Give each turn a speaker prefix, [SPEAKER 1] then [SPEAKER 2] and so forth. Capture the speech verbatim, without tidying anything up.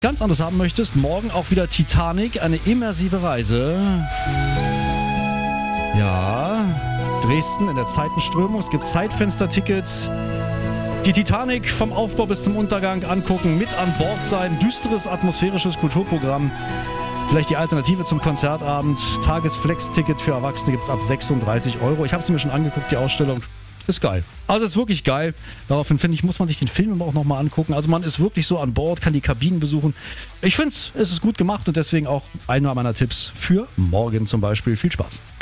[SPEAKER 1] ganz anders haben möchtest, morgen auch wieder Titanic, eine immersive Reise. Ja, Dresden in der Zeitenströmung. Es gibt Zeitfenstertickets. Die Titanic vom Aufbau bis zum Untergang angucken, mit an Bord sein. Düsteres, atmosphärisches Kulturprogramm. Vielleicht die Alternative zum Konzertabend. Tagesflex-Ticket für Erwachsene gibt es ab sechsunddreißig Euro. Ich habe es mir schon angeguckt, die Ausstellung. Ist geil. Also ist wirklich geil. Daraufhin, finde ich, muss man sich den Film aber auch nochmal angucken. Also man ist wirklich so an Bord, kann die Kabinen besuchen. Ich finde es, es ist gut gemacht und deswegen auch einer meiner Tipps für morgen zum Beispiel. Viel Spaß.